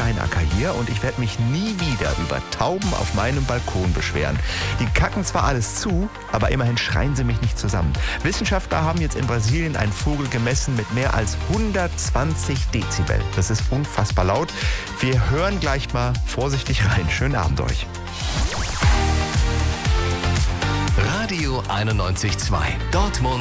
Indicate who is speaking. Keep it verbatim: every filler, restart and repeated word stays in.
Speaker 1: Steinacker hier und ich werde mich nie wieder über Tauben auf meinem Balkon beschweren. Die kacken zwar alles zu, aber immerhin schreien sie mich nicht zusammen. Wissenschaftler haben jetzt in Brasilien einen Vogel gemessen mit mehr als hundertzwanzig Dezibel. Das ist unfassbar laut. Wir hören gleich mal vorsichtig rein. Schönen Abend euch.
Speaker 2: Radio einundneunzig Komma zwei. Dortmund